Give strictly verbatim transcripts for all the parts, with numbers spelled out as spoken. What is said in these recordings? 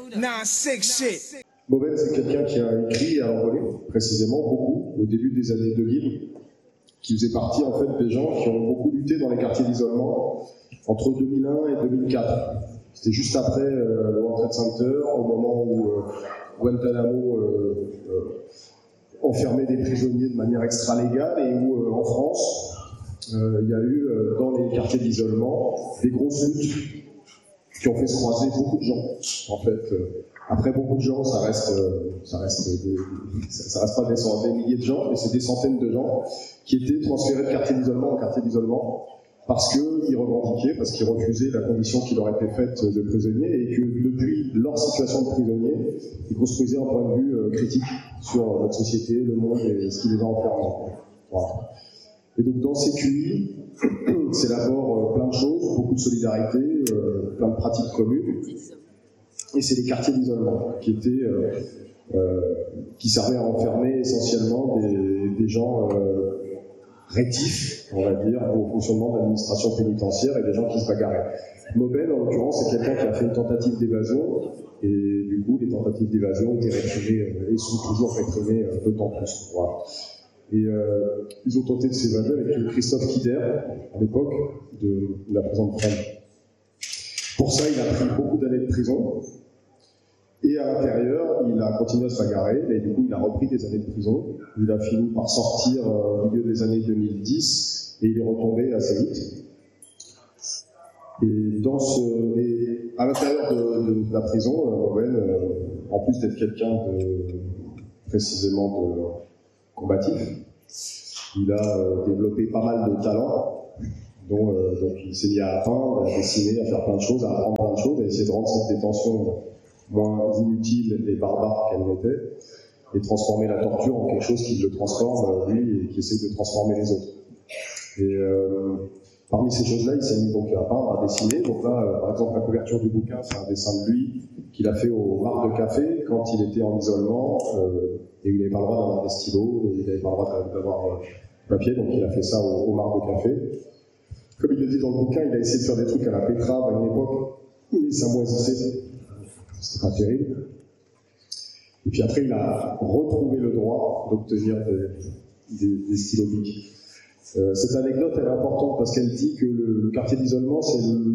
nine six shit. Mauben, c'est quelqu'un qui a écrit à l'envolée, précisément, beaucoup, au début des années deux mille, qui faisait partie, en fait, des gens qui ont beaucoup lutté dans les quartiers d'isolement entre deux mille un et deux mille quatre. C'était juste après euh, le World Trade Center, au moment où euh, Guantanamo euh, euh, enfermait des prisonniers de manière extra-légale et où, euh, en France, euh, il y a eu, euh, dans les quartiers d'isolement, des grosses luttes qui ont fait se croiser beaucoup de gens, en fait. Euh, après, beaucoup de gens, ça reste, euh, ça reste, des, ça reste pas des, des milliers de gens, mais c'est des centaines de gens qui étaient transférés de quartier d'isolement en quartier d'isolement parce qu'ils revendiquaient, parce qu'ils refusaient la condition qui leur était faite de prisonniers et que depuis leur situation de prisonniers, ils construisaient un point de vue euh, critique sur notre société, le monde et ce qui les a enfermés. Voilà. Et donc dans ces Q I, c'est d'abord euh, plein de choses, beaucoup de solidarité, euh, plein de pratiques communes. Et c'est les quartiers d'isolement qui étaient, euh, euh, qui servaient à enfermer essentiellement des, des gens euh, rétifs, on va dire, au fonctionnement de l'administration pénitentiaire et des gens qui se bagarraient. Mauben, en l'occurrence, c'est quelqu'un qui a fait une tentative d'évasion et du coup, les tentatives d'évasion étaient réprimées euh, et sont toujours réprimées euh, d'autant plus. Voilà. Et euh, ils ont tenté de s'évader avec Christophe Kider, à l'époque, de, de la prison de Fresnes. Pour ça, il a pris beaucoup d'années de prison. Et à l'intérieur, il a continué à se bagarrer, mais du coup, il a repris des années de prison. Il a fini par sortir euh, au milieu des années deux mille dix, et il est retombé assez vite. Et, dans ce, et à l'intérieur de, de, de la prison, euh, Mauben, euh, en plus d'être quelqu'un de précisément de combatif, il a euh, développé pas mal de talents. Donc, euh, donc il s'est mis à peindre, à dessiner, à faire plein de choses, à apprendre plein de choses, à essayer de rendre cette détention moins inutile et barbare qu'elle n'était, et transformer la torture en quelque chose qui le transforme, lui, et qui essaie de transformer les autres. Et euh, parmi ces choses-là, il s'est mis donc à peindre, à dessiner. Donc là, euh, par exemple, la couverture du bouquin, c'est un dessin de lui qu'il a fait au Mar de Café quand il était en isolement, euh, et il n'avait pas le droit d'avoir des stylos, il n'avait pas le droit d'avoir euh, papier, donc il a fait ça au, au Mar de Café. Comme il le dit dans le bouquin, il a essayé de faire des trucs à la pétrave à une époque où ça moisissait. C'était pas terrible. Et puis après, il a retrouvé le droit d'obtenir des, des, des stylos bics. Euh, cette anecdote, elle est importante parce qu'elle dit que le, le quartier d'isolement, c'est le,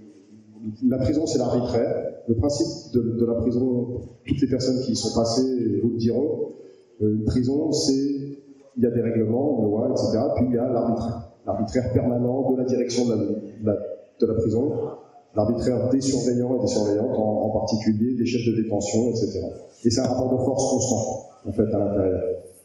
la prison, c'est l'arbitraire. Le principe de, de la prison, toutes les personnes qui y sont passées vous le diront, euh, une prison, c'est, il y a des règlements, des lois, et cetera. Puis il y a l'arbitraire. L'arbitraire permanent de la direction de la, de la, de la prison, l'arbitraire des surveillants et des surveillantes, en, en particulier des chefs de détention, et cetera. Et c'est un rapport de force constant, en fait, à l'intérieur.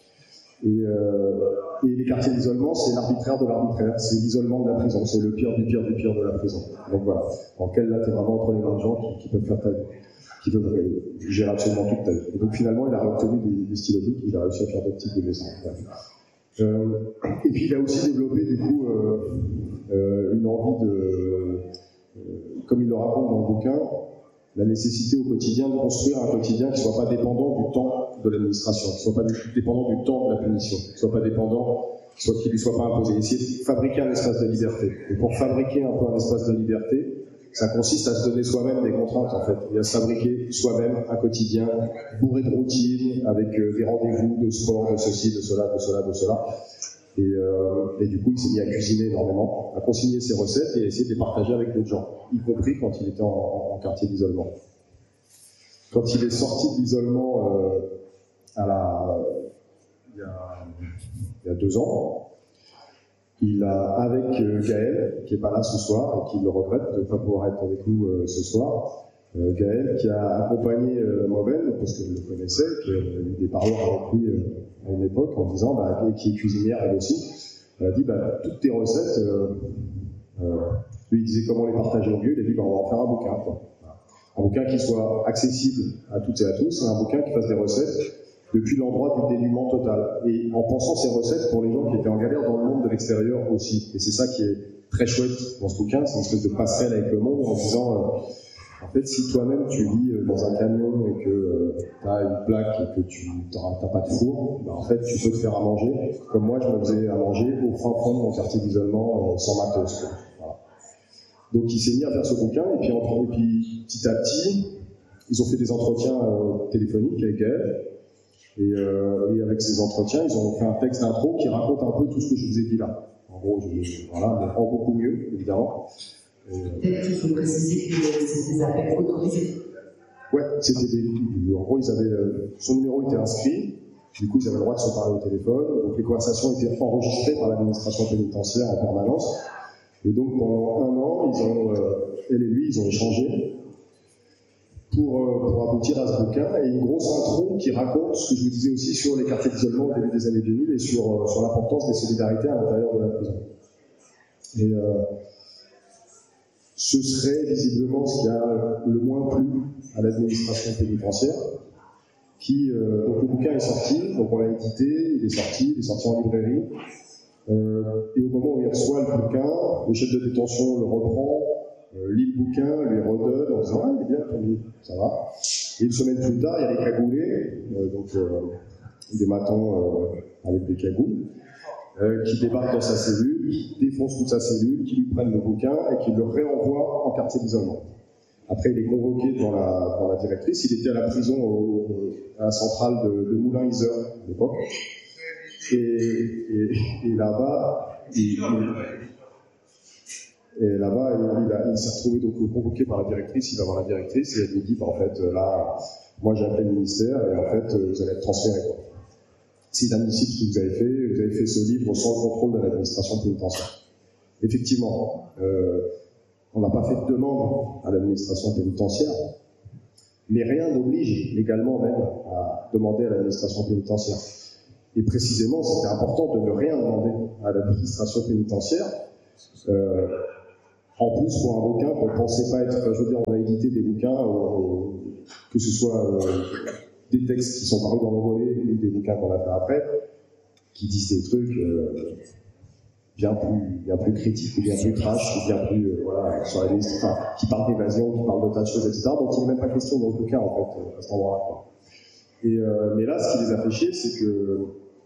Et, euh, et les quartiers d'isolement, c'est l'arbitraire de l'arbitraire, c'est l'isolement de la prison, c'est le pire du pire du pire de la prison. Donc voilà, en quel là, t'es vraiment entre les mains de gens qui, qui peuvent faire ta vie, qui peuvent euh, gérer absolument toute ta vie. Et donc finalement, il a obtenu des, des stylos bics, il a réussi à faire d'autres types de dessins. Euh, et puis il a aussi développé du coup euh, euh, une envie de, euh, comme il le raconte dans le bouquin, la nécessité au quotidien de construire un quotidien qui ne soit pas dépendant du temps de l'administration, qui ne soit pas dépendant du temps de la punition, qui ne soit pas dépendant, qui ne lui soit pas imposé. Essayer de fabriquer un espace de liberté. Et pour fabriquer un peu un espace de liberté, ça consiste à se donner soi-même des contraintes, en fait, et à se fabriquer soi-même un quotidien bourré de routine, avec euh, des rendez-vous de sport, de ceci, de cela, de cela, de cela. Et, euh, et du coup, il s'est mis à cuisiner énormément, à consigner ses recettes et à essayer de les partager avec d'autres gens, y compris quand il était en, en, en quartier d'isolement. Quand il est sorti de l'isolement euh, à la, il, y a, il y a deux ans, il a, avec euh, Gaël, qui n'est pas là ce soir et qui le regrette de ne pas pouvoir être avec nous euh, ce soir, euh, Gaël qui a accompagné euh, Mauben, parce que je le connaissais, qui a eu des paroles avec lui euh, à une époque, en disant, bah, qui est cuisinière elle aussi, elle a dit, bah, toutes tes recettes, euh, euh, lui il disait comment les partager au mieux, il a dit, bah, on va en faire un bouquin, quoi. Un bouquin qui soit accessible à toutes et à tous, un bouquin qui fasse des recettes depuis l'endroit du dénuement total, et en pensant ces recettes pour les gens qui étaient en galère dans le monde de l'extérieur aussi. Et c'est ça qui est très chouette dans ce bouquin, c'est une espèce de passerelle avec le monde, en disant, euh, en fait, si toi-même tu vis dans un camion et que euh, tu as une plaque et que tu n'as pas de four, bah, en fait, tu peux te faire à manger, comme moi je me faisais à manger au fin fond de mon quartier d'isolement, euh, sans matos. Voilà. Donc il s'est mis à faire ce bouquin, et puis, entre, et puis petit à petit, ils ont fait des entretiens euh, téléphoniques avec Gaël, et, euh, et avec ces entretiens, ils ont fait un texte d'intro qui raconte un peu tout ce que je vous ai dit là. En gros, je, voilà, mais en beaucoup mieux, évidemment. Peut-être qu'il faut préciser que c'est des appels autorisés. Ouais, c'était des. En gros, ils avaient, euh, son numéro était inscrit, du coup, ils avaient le droit de se parler au téléphone, donc les conversations étaient enregistrées par l'administration pénitentiaire en permanence. Et donc, pendant un an, ils ont, euh, elle et lui, ils ont échangé pour, euh, pour aboutir à ce bouquin, et une grosse intro qui raconte ce que je vous disais aussi sur les quartiers d'isolement au début des années deux mille et sur, euh, sur l'importance des solidarités à l'intérieur de la prison. Et euh, ce serait visiblement ce qui a le moins plu à l'administration pénitentiaire, qui, euh, donc le bouquin est sorti, donc on l'a édité, il est sorti, il est sorti en librairie, euh, et au moment où il reçoit le bouquin, le chef de détention le reprend, euh, lit le bouquin, lui redonne en disant « Ah, il est bien ton livre, ça va ». Et une semaine plus tard, il y a les cagoulés, euh, donc euh, des matons euh, avec des cagoules, Euh, qui débarquent dans sa cellule, qui défoncent toute sa cellule, qui lui prennent le bouquin et qui le réenvoient en quartier d'isolement. Après, il est convoqué devant la, devant la directrice. Il était à la prison, au, à la centrale de, de Moulins-Isère à l'époque. Et, et, et là-bas, il, et là-bas, il, il, a, il s'est retrouvé donc convoqué par la directrice. Il va voir la directrice et elle lui dit, bah, en fait, là, moi j'ai appelé le ministère et en fait, vous allez être transféré, quoi. C'est inadmissible ce que vous avez fait, vous avez fait ce livre sans le contrôle de l'administration pénitentiaire. Effectivement, euh, on n'a pas fait de demande à l'administration pénitentiaire, mais rien n'oblige légalement même à demander à l'administration pénitentiaire. Et précisément, c'était important de ne rien demander à l'administration pénitentiaire. Euh, en plus, pour un bouquin qu'on ne pensait pas être... Je veux dire, on a édité des bouquins, euh, que ce soit... Euh, des textes qui sont parus dans le volet ou des bouquins qu'on a fait après, qui disent des trucs euh, bien, plus, bien plus critiques ou bien plus trash, ou bien plus, euh, voilà, sur la liste, enfin, qui parlent d'évasion, qui parlent de tas de choses, et cetera, dont il n'est même pas question dans le bouquin, en fait, à cet endroit-là. Et, euh, mais là, ce qui les a fait chier, c'est que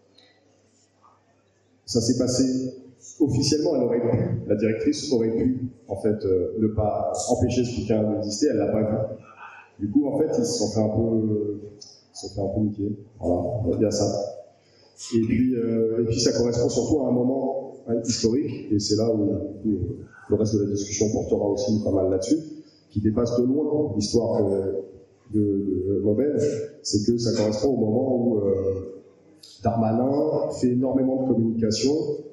ça s'est passé officiellement, elle aurait pu, la directrice aurait pu, en fait, euh, ne pas empêcher ce bouquin d'exister, elle l'a pas vu. Du coup, en fait, ils se sont fait un peu, ils se sont fait un peu niquer. Voilà, il y a ça. Et puis, euh, et puis, ça correspond surtout à un moment hein, historique, et c'est là où, où le reste de la discussion portera aussi pas mal là-dessus, qui dépasse de loin l'histoire de, de, de Maubel, c'est que ça correspond au moment où euh, Darmanin fait énormément de communication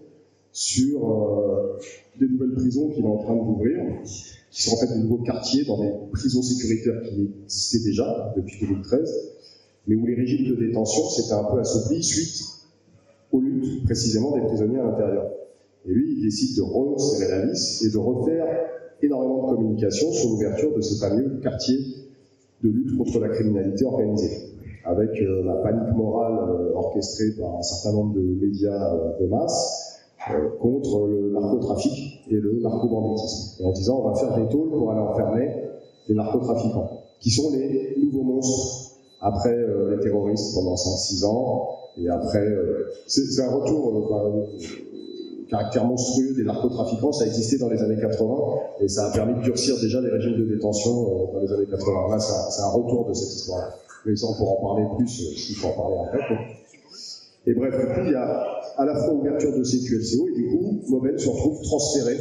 sur euh, des nouvelles prisons qu'il est en train d'ouvrir, qui sont en fait de nouveaux quartiers dans des prisons sécuritaires qui existaient déjà depuis deux mille treize, mais où les régimes de détention s'étaient un peu assouplis suite aux luttes précisément des prisonniers à l'intérieur. Et lui, il décide de resserrer la vis et de refaire énormément de communication sur l'ouverture de ces fameux quartiers de lutte contre la criminalité organisée, avec euh, la panique morale euh, orchestrée par un certain nombre de médias euh, de masse, Euh, contre le narcotrafic et le narcobanditisme. Et en disant, on va faire des tôles pour aller enfermer les narcotrafiquants, qui sont les nouveaux monstres après euh, les terroristes pendant cinq six ans, et après, euh, c'est, c'est un retour, euh, enfin, euh, caractère monstrueux des narcotrafiquants, ça existait dans les années quatre-vingts, et ça a permis de durcir déjà les régimes de détention euh, dans les années quatre-vingts. Là, c'est un, c'est un retour de cette histoire-là. Mais ça, on pourra en parler plus, euh, s'il faut en parler après, quoi. Et bref, du coup, il y a à la fois ouverture de ces Q L C O, et du coup, Maubel se retrouve transféré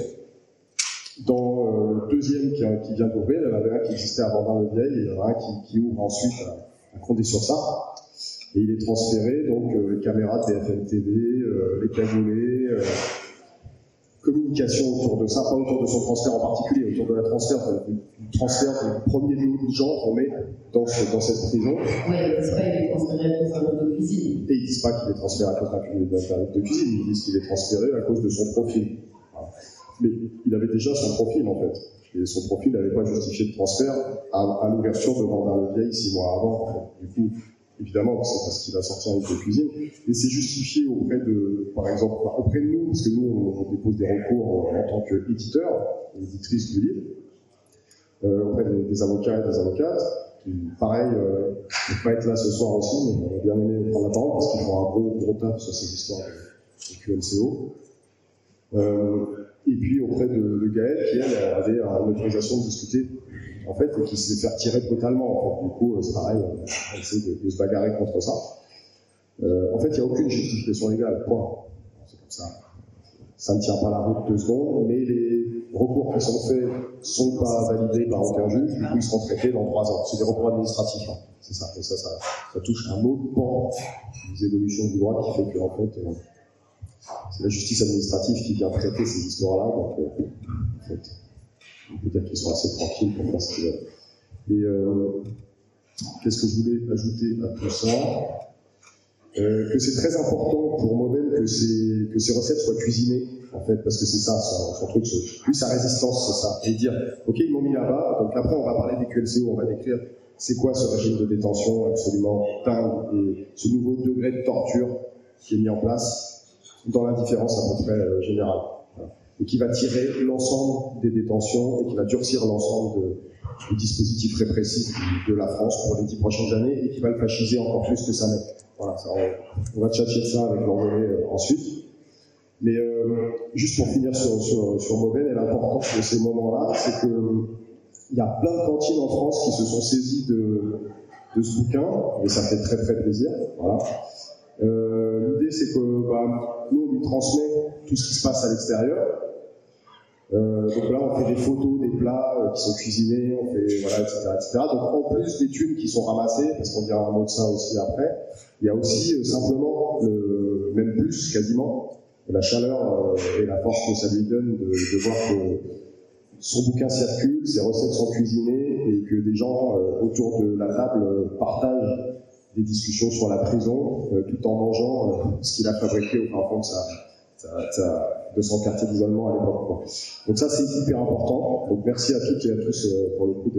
dans euh, le deuxième qui, qui vient d'ouvrir. Il y en avait un qui existait avant Bar-le-Vieil, et il y en a un qui, qui ouvre ensuite à, à Condé-sur-Sarthe. Et il est transféré, donc, euh, les caméras de B F M T V, euh, les cagoulés, euh, communication autour de ça, pas autour de son transfert en particulier, autour de la transfert, du, du transfert du premier lot de gens qu'on met dans, ce, dans cette prison. Oui, ils disent pas qu'il est transféré à cause d'un lot de cuisine. Et ils disent pas qu'il est transféré à cause d'un lot de cuisine, ils disent qu'il est transféré à cause de son profil. Voilà. Mais il avait déjà son profil, en fait. Et son profil n'avait pas justifié de transfert à, à l'ouverture de Bar-le-Vieil six mois avant. En fait. Du coup, évidemment, c'est parce qu'il a sorti un livre de cuisine, mais c'est justifié auprès de, par exemple, auprès de nous, parce que nous, on, on dépose des recours en tant qu'éditeur, éditrice du livre, euh, auprès des, des avocats et des avocates. Qui, pareil, euh, je ne vais pas être là ce soir aussi, mais on a bien aimé prendre la parole, parce qu'ils font un gros, gros taf sur ces histoires de, de Q L C O. Euh, et puis auprès de, de Gaëlle, qui elle avait une autorisation de discuter, en fait, et qui s'est fait retirer brutalement. En fait. Du coup, c'est pareil, on essaie de, de se bagarrer contre ça. Euh, en fait, il n'y a aucune justification légale, point. C'est comme ça. Ça ne tient pas la route deux secondes, mais les recours qui sont faits ne sont pas validés par aucun juge, du coup ils seront traités dans trois ans. C'est des recours administratifs, hein. C'est ça. Et ça, ça, ça touche un autre pan des évolutions du droit qui fait que, en fait, euh, c'est la justice administrative qui vient traiter ces histoires-là, donc euh, en fait, on peut dire qu'ils sont assez tranquilles pour faire ce qu'ils veulent. Et euh, qu'est-ce que je voulais ajouter à tout ça? Euh, que c'est très important pour Mauvaine que ces, que ces recettes soient cuisinées, en fait, parce que c'est ça, son, son truc, lui, sa résistance, c'est ça. Et dire, ok, ils m'ont mis là-bas, donc après, on va parler des Q L C O, on va décrire c'est quoi ce régime de détention absolument dingue, et ce nouveau degré de torture qui est mis en place dans l'indifférence à peu près euh, générale. Voilà. Et qui va tirer l'ensemble des détentions et qui va durcir l'ensemble de, du dispositif répressif de la France pour les dix prochaines années et qui va le fasciser encore plus que ça n'est. Voilà, ça, on, on va tchatcher de ça avec l'envolée euh, ensuite. Mais euh, juste pour finir sur, sur, sur Mauvaine, et l'importance de ces moments-là, c'est que il y a plein de cantines en France qui se sont saisies de, de ce bouquin, et ça fait très très plaisir. Voilà. Euh, l'idée, c'est que bah, nous, on lui transmet tout ce qui se passe à l'extérieur. Euh, donc là, on fait des photos des plats euh, qui sont cuisinés, on fait, voilà, et cetera, et cetera. Donc en plus des thunes qui sont ramassées, parce qu'on dira un mot de ça aussi après, il y a aussi euh, simplement, le, même plus quasiment, la chaleur euh, et la force que ça lui donne de, de voir que son bouquin circule, ses recettes sont cuisinées et que des gens euh, autour de la table euh, partagent des discussions sur la prison euh, tout en mangeant euh, ce qu'il a fabriqué au fin fond de, sa, sa, sa, de son quartier d'isolement à l'époque. Donc ça, c'est hyper important. Donc merci à toutes et à tous euh, pour le coup.